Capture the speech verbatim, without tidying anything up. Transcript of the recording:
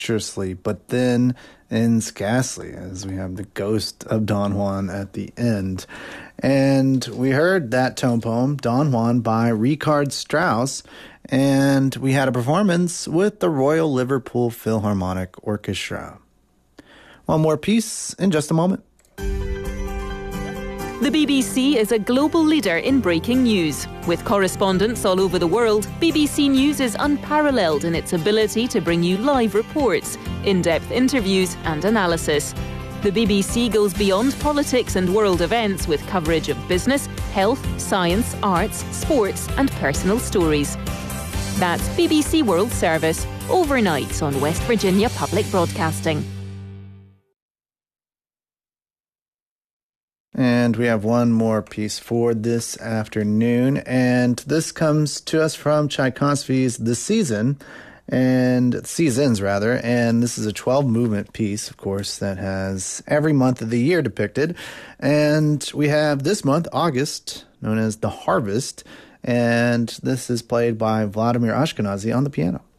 rapturously, but then ends ghastly, as we have the ghost of Don Juan at the end. And we heard that tone poem, Don Juan, by Richard Strauss, and we had a performance with the Royal Liverpool Philharmonic Orchestra. One more piece in just a moment. The B B C is a global leader in breaking news. With correspondents all over the world, B B C News is unparalleled in its ability to bring you live reports, in-depth interviews and analysis. The B B C goes beyond politics and world events with coverage of business, health, science, arts, sports and personal stories. That's B B C World Service, overnight on West Virginia Public Broadcasting. And we have one more piece for this afternoon, and this comes to us from Tchaikovsky's The Season, and Seasons rather, and this is a twelve movement piece, of course, that has every month of the year depicted, and we have this month, August, known as The Harvest, and this is played by Vladimir Ashkenazy on the piano.